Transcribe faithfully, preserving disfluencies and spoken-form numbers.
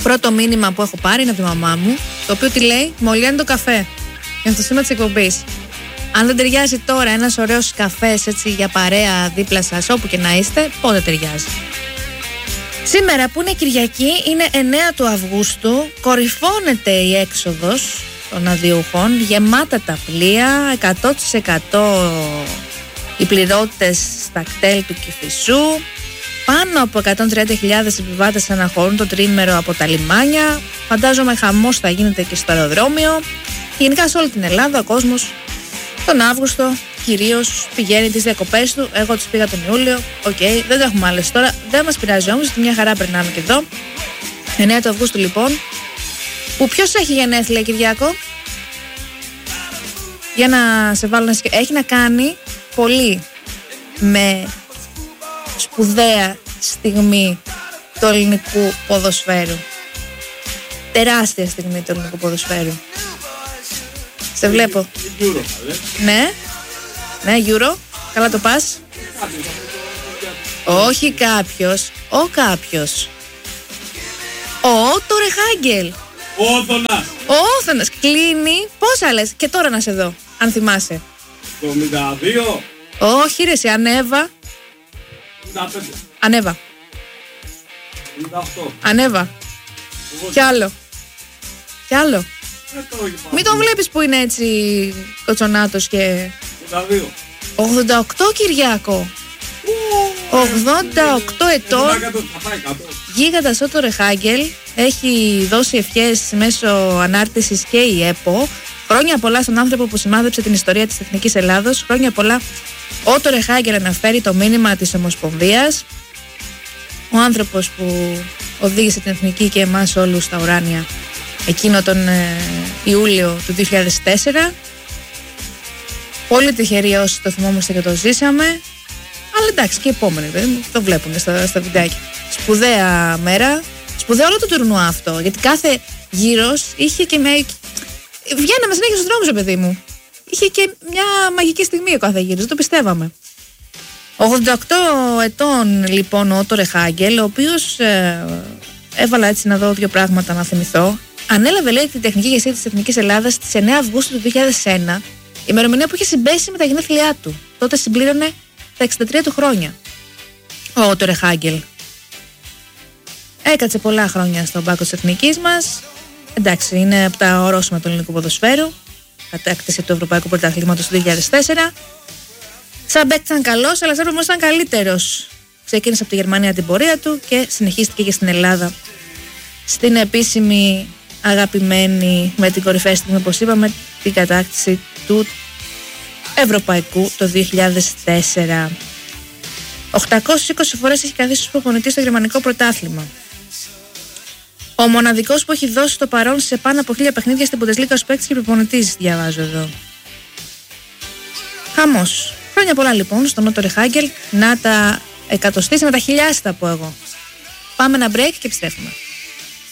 Πρώτο μήνυμα που έχω πάρει είναι από τη μαμά μου, το οποίο τη λέει: μολιάνει το καφέ. Για το σήμα της εκπομπής. Αν δεν ταιριάζει τώρα ένας ωραίος καφές έτσι για παρέα δίπλα σας, όπου και να είστε, πότε ταιριάζει. Σήμερα που είναι Κυριακή, είναι εννέα του Αυγούστου, κορυφώνεται η έξοδος των αδειούχων, γεμάτα τα πλοία, εκατό τοις εκατό οι πληρώτες στα κτέλ του Κηφισού, πάνω από εκατόν τριάντα χιλιάδες επιβάτες αναχωρούν το τρίμερο από τα λιμάνια, φαντάζομαι χαμός θα γίνεται και στο αεροδρόμιο. Γενικά σε όλη την Ελλάδα ο κόσμος τον Αύγουστο κυρίως πηγαίνει τις διακοπές του. Εγώ τις πήγα τον Ιούλιο. Οκ, okay, δεν το έχουμε άλλες τώρα. Δεν μας πειράζει όμως, γιατί μια χαρά περνάμε και εδώ. εννέα του Αυγούστου λοιπόν. Που ποιος έχει γενέθλια, Κυριάκο? Για να σε βάλω να σκεφτεί. Έχει να κάνει πολύ με σπουδαία στιγμή του ελληνικού ποδοσφαίρου. Τεράστια στιγμή του ελληνικού ποδοσφαίρου. Σε βλέπω. Euro, ναι. Ναι, Euro. Καλά το πας. Όχι κάποιος. Ο κάποιος. Ο Ότο Ρεχάγκελ. Ο Όθωνας. Ο Όθωνας. Κλείνει. Πόσα λες? Και τώρα να σε δω, αν θυμάσαι. εβδομήντα δύο. Όχι ρε, σε ανέβα. εβδομήντα πέντε. Ανέβα. εβδομήντα οκτώ. Ανέβα. Κι άλλο. Κι άλλο. Μην τον βλέπεις που είναι έτσι κοτσονάτος και... ογδόντα δύο. ογδόντα οκτώ, Κυριάκο. ογδόντα οκτώ ετών. Γίγαντας Ότο Ρεχάγκελ. Έχει δώσει ευχές μέσω ανάρτησης και η ΕΠΟ. Χρόνια πολλά στον άνθρωπο που σημάδεψε την ιστορία της Εθνικής Ελλάδος. Χρόνια πολλά. Ότο Ρεχάγκελ αναφέρει το μήνυμα της Ομοσπονδίας. Ο άνθρωπος που οδήγησε την Εθνική και εμάς όλους στα ουράνια εκείνο τον ε, Ιούλιο του δύο χιλιάδες τέσσερα. Πολύ τυχεροί όσοι το θυμόμαστε και το ζήσαμε. Αλλά εντάξει, και οι επόμενοι το βλέπουν στα, στα βιντεάκια. Σπουδαία μέρα. Σπουδαίο όλο το τουρνουά αυτό. Γιατί κάθε γύρος είχε και με... Βγαίναμε συνέχεια στους δρόμους, παιδί μου. Είχε και μια μαγική στιγμή ο κάθε γύρος. Δεν το πιστεύαμε. ογδόντα οκτώ ετών λοιπόν ο Ότο Ρεχάγκελ, ο οποίος ε, έβαλα έτσι να δω δύο πράγματα να θυμηθώ. Ανέλαβε, λέει, την τεχνική ηγεσία της Εθνικής Ελλάδας στις εννέα Αυγούστου του δύο χιλιάδες ένα, ημερομηνία που είχε συμπέσει με τα γενέθλιά του. Τότε συμπλήρωνε τα εξήντα τρία του χρόνια. Ο Ότο Ρεχάγκελ έκατσε πολλά χρόνια στον πάγκο της Εθνικής μας. Εντάξει, είναι από τα ορόσημα του ελληνικού ποδοσφαίρου. Κατάκτηση του Ευρωπαϊκού Πρωταθλήματος του δύο χιλιάδες τέσσερα. Σαν παίκτη ήταν καλός, αλλά σαν όμως ήταν καλύτερος. Ξεκίνησε από τη Γερμανία την πορεία του και συνεχίστηκε και στην Ελλάδα. Στην επίσημη αγαπημένη με την κορυφαία στιγμή, όπως είπαμε, την κατάκτηση του Ευρωπαϊκού το δύο χιλιάδες τέσσερα. οκτακόσιες είκοσι φορές έχει καθίσει ως προπονητής στο γερμανικό πρωτάθλημα. Ο μοναδικός που έχει δώσει το παρόν σε πάνω από χίλια παιχνίδια στην Bundesliga ως παίκτης και προπονητής, διαβάζω εδώ. Χαμός. Χρόνια πολλά λοιπόν στον Ότο Ρεχάγκελ, να τα εκατοστήσει, να τα χιλιάσει, θα πω εγώ. Πάμε ένα break και επιστρέφουμε.